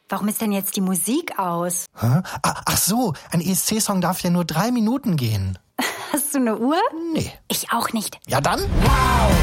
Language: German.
Warum ist denn jetzt die Musik aus? Hä? Ach so, ein ESC-Song darf ja nur 3 Minuten gehen. Hast du eine Uhr? Nee. Ich auch nicht. Ja dann? Wow!